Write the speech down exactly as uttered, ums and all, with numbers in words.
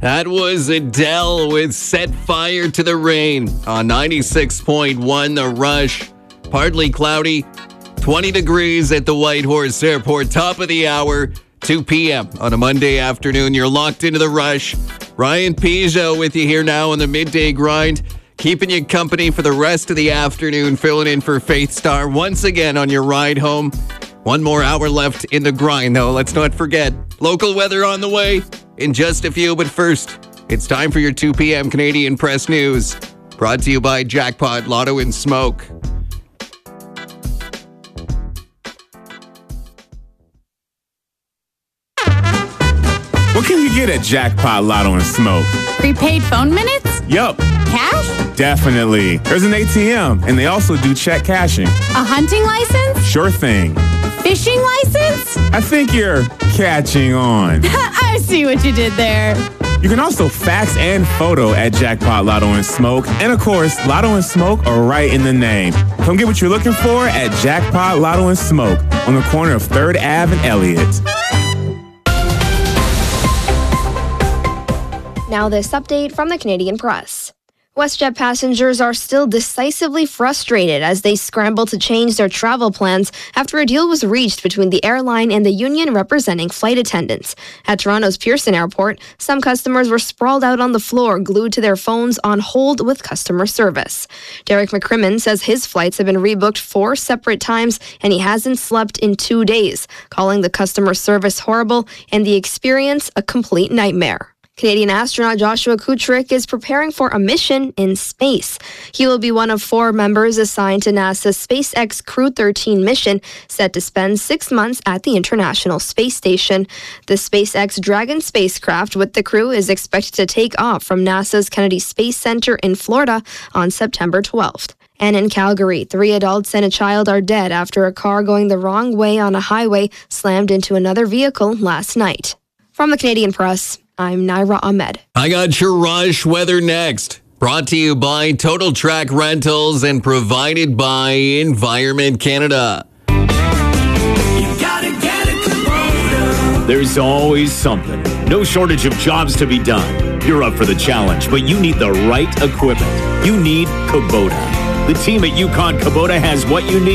That was Adele with Set Fire to the Rain on ninety-six point one The Rush. Partly cloudy, twenty degrees at the White Horse Airport. Top of the hour, two p.m. on a Monday afternoon. You're locked into The Rush. Ryan Pizzo with you here now on the Midday Grind, keeping you company for the rest of the afternoon, filling in for Faith Star once again on your ride home. One more hour left in the grind, though. Let's not forget, local weather on the way in just a few. But first, it's time for your two p.m. Canadian Press News. Brought to you by Jackpot Lotto and Smoke. What can you get at Jackpot Lotto and Smoke? Prepaid phone minutes? Yup. Cash? Definitely. There's an A T M, and they also do check cashing. A hunting license? Sure thing. Fishing license? I think you're catching on. I see what you did there. You can also fax and photo at Jackpot Lotto and Smoke. And of course, Lotto and Smoke are right in the name. Come get what you're looking for at Jackpot Lotto and Smoke on the corner of third Avenue and Elliott. Now this update from the Canadian Press. WestJet passengers are still decisively frustrated as they scramble to change their travel plans after a deal was reached between the airline and the union representing flight attendants. At Toronto's Pearson Airport, some customers were sprawled out on the floor, glued to their phones on hold with customer service. Derek McCrimmon says his flights have been rebooked four separate times and he hasn't slept in two days, calling the customer service horrible and the experience a complete nightmare. Canadian astronaut Joshua Kutrick is preparing for a mission in space. He will be one of four members assigned to NASA's SpaceX Crew thirteen mission, set to spend six months at the International Space Station. The SpaceX Dragon spacecraft with the crew is expected to take off from NASA's Kennedy Space Center in Florida on September twelfth. And in Calgary, three adults and a child are dead after a car going the wrong way on a highway slammed into another vehicle last night. From the Canadian Press, I'm Naira Ahmed. I got your Rush weather next. Brought to you by Total Track Rentals and provided by Environment Canada. You gotta get it, Kubota. There's always something. No shortage of jobs to be done. You're up for the challenge, but you need the right equipment. You need Kubota. The team at Yukon Kubota has what you need.